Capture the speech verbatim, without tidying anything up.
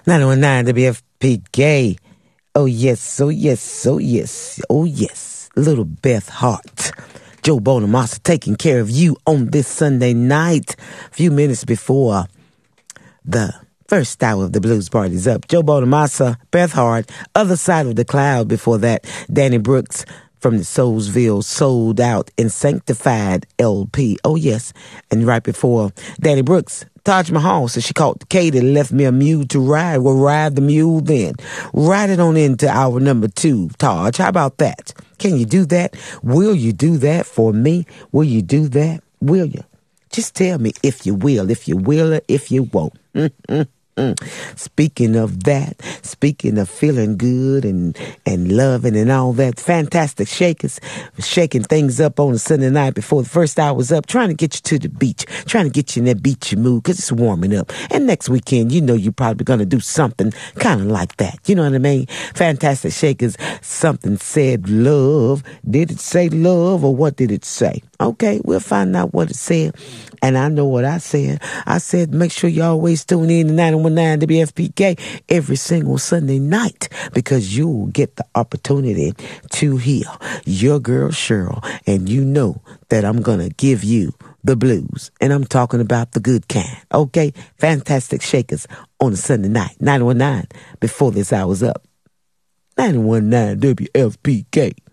nine one nine W F P K. Oh yes, oh yes, oh yes, oh yes. Little Beth Hart. Joe Bonamassa taking care of you on this Sunday night. A few minutes before the first hour of the Blues Party's up. Joe Bonamassa, Beth Hart, Other Side of the Cloud. Before that, Danny Brooks from the Soulsville Sold Out and Sanctified L P. Oh yes, and right before Danny Brooks, Taj Mahal, so she called Katie, left me a mule to ride. Well, ride the mule then. Ride it on into hour number two, Taj. How about that? Can you do that? Will you do that for me? Will you do that? Will you? Just tell me if you will, if you will, or if you won't. Mm-mm. Mm. Speaking of that, speaking of feeling good and, and loving and all that, Fantastic Shakers shaking things up on a Sunday night before the first hour was up, trying to get you to the beach, trying to get you in that beachy mood because it's warming up. And next weekend, you know you're probably going to do something kind of like that. You know what I mean? Fantastic Shakers, something said love. Did it say love or what did it say? Okay, we'll find out what it said. And I know what I said. I said, make sure you always tune in to nine one nine W F P K every single Sunday night because you'll get the opportunity to hear your girl Cheryl. And you know that I'm going to give you the blues. And I'm talking about the good kind. Okay? Fantastic Shakers on a Sunday night. nine one nine before this hour's up. nine one nine W F P K.